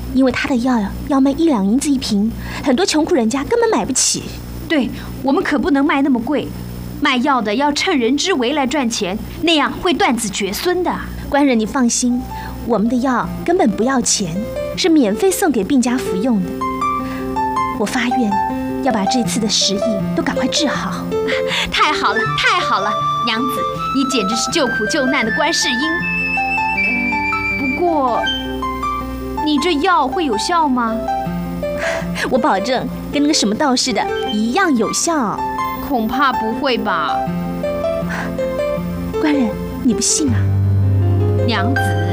因为他的药要卖1两银子一瓶，很多穷苦人家根本买不起。 对，我们可不能卖那么贵，卖药的要趁人之危来赚钱，那样会断子绝孙的。 官人，你放心，我们的药根本不要钱，是免费送给病家服用的。我发愿要把这次的10亿都赶快治好。 太好了，太好了，娘子，你简直是救苦救难的观世音。不过，你这药会有效吗？ 我保证跟那个什么道士的一样有效。 恐怕不会吧。 官人，你不信啊？ 娘子。